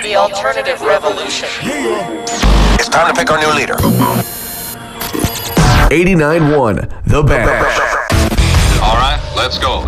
the alternative revolution. It's time to pick our new leader. 89.1 The Bash. All right, let's go.